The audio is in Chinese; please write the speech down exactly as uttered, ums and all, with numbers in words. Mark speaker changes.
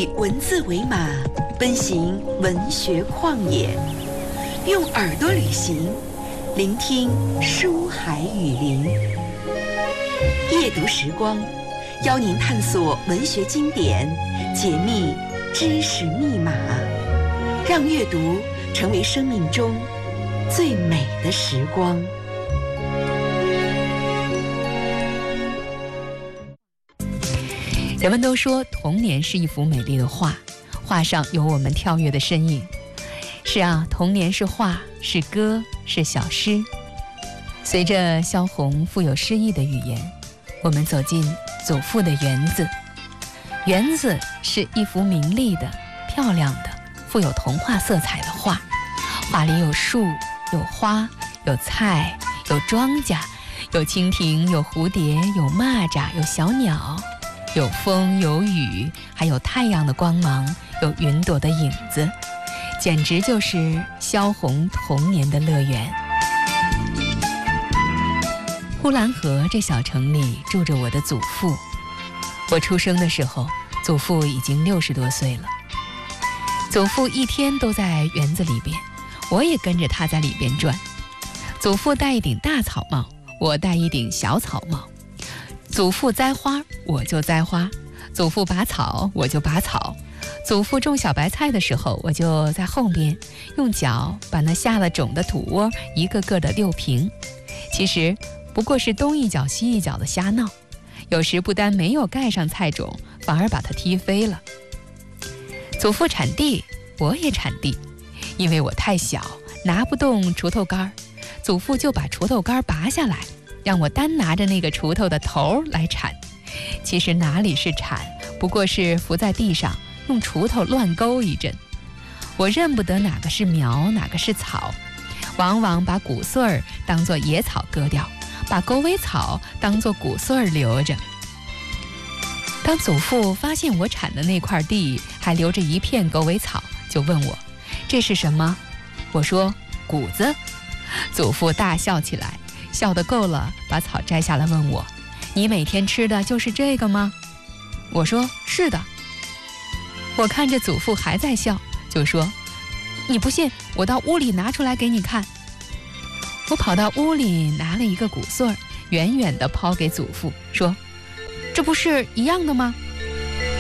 Speaker 1: 以文字为马，奔行文学旷野，用耳朵旅行，聆听书海雨林。夜读时光，邀您探索文学经典，解密知识密码，让阅读成为生命中最美的时光。
Speaker 2: 人们都说童年是一幅美丽的画，画上有我们跳跃的身影。是啊，童年是画，是歌，是小诗。随着萧红富有诗意的语言，我们走进祖父的园子。园子是一幅明丽的、漂亮的、富有童话色彩的画。画里有树，有花，有菜，有庄稼，有蜻蜓，有蝴蝶，有蚂蚱，有小鸟，有风，有雨，还有太阳的光芒，有云朵的影子，简直就是萧红童年的乐园。呼兰河这小城里住着我的祖父，我出生的时候，祖父已经六十多岁了。祖父一天都在园子里边，我也跟着他在里边转。祖父戴一顶大草帽，我戴一顶小草帽。祖父栽花，我就栽花；祖父拔草，我就拔草；祖父种小白菜的时候，我就在后边用脚把那下了种的土窝一个个的溜平。其实不过是东一脚西一脚的瞎闹，有时不但没有盖上菜种，反而把它踢飞了。祖父铲地，我也铲地，因为我太小，拿不动锄头杆，祖父就把锄头杆拔下来，让我单拿着那个锄头的头来铲。其实哪里是铲，不过是伏在地上用锄头乱勾一阵。我认不得哪个是苗，哪个是草，往往把谷穗儿当作野草割掉，把狗尾草当作谷穗儿留着。当祖父发现我铲的那块地还留着一片狗尾草，就问我这是什么。我说谷子。祖父大笑起来，笑得够了，把草摘下来问我，你每天吃的就是这个吗？我说是的。我看着祖父还在笑，就说你不信，我到屋里拿出来给你看。我跑到屋里拿了一个谷穗儿，远远地抛给祖父，说这不是一样的吗？